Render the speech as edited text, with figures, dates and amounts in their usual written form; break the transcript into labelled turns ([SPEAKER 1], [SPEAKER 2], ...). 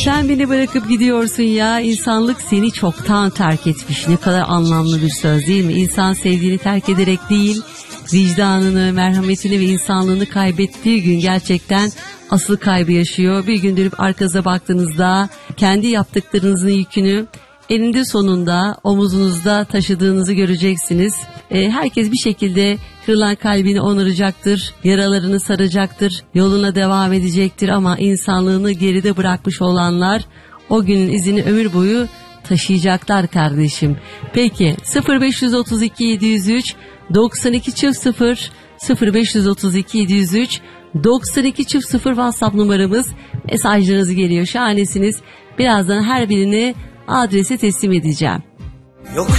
[SPEAKER 1] Sen beni bırakıp gidiyorsun ya. İnsanlık seni çoktan terk etmiş. Ne kadar anlamlı bir söz değil mi? İnsan sevdiğini terk ederek değil, vicdanını, merhametini ve insanlığını kaybettiği gün gerçekten asıl kaybı yaşıyor. Bir gün dönüp arkanıza baktığınızda kendi yaptıklarınızın yükünü eninde sonunda omuzunuzda taşıdığınızı göreceksiniz. Herkes bir şekilde kırılan kalbini onaracaktır, yaralarını saracaktır, yoluna devam edecektir ama insanlığını geride bırakmış olanlar o günün izini ömür boyu taşıyacaklar kardeşim. Peki 0532 703 9200 0532 703 9200 WhatsApp numaramız. Mesajlarınız geliyor, şahanesiniz. Birazdan her birini adrese teslim edeceğim.
[SPEAKER 2] Yok